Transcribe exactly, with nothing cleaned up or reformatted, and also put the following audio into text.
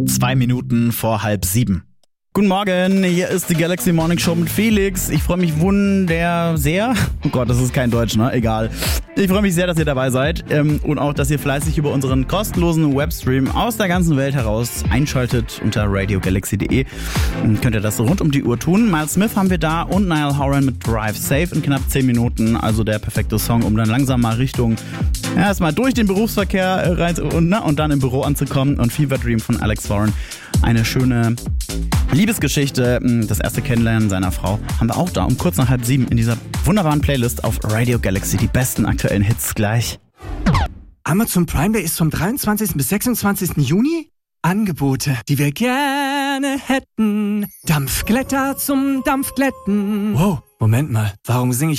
Zwei Minuten vor halb sieben. Guten Morgen, hier ist die Galaxy Morning Show mit Felix. Ich freue mich wunder sehr. Oh Gott, das ist kein Deutsch, ne? Egal. Ich freue mich sehr, dass ihr dabei seid ähm, und auch, dass ihr fleißig über unseren kostenlosen Webstream aus der ganzen Welt heraus einschaltet unter radio galaxy punkt de. Könnt ihr das rund um die Uhr tun. Miles Smith haben wir da und Niall Horan mit Drive Safe in knapp zehn Minuten. Also der perfekte Song, um dann langsam mal Richtung, ja, erstmal durch den Berufsverkehr rein und, na, und dann im Büro anzukommen. Und Fever Dream von Alex Warren. Eine schöne Liebesgeschichte, das erste Kennenlernen seiner Frau, haben wir auch da um kurz nach halb sieben in dieser wunderbaren Playlist auf Radio Galaxy. Die besten aktuellen Hits gleich. Amazon Prime Day ist vom dreiundzwanzigsten bis sechsundzwanzigsten Juni. Angebote, die wir gerne hätten. Dampfglätter zum Dampfglätten. Wow, Moment mal, warum singe ich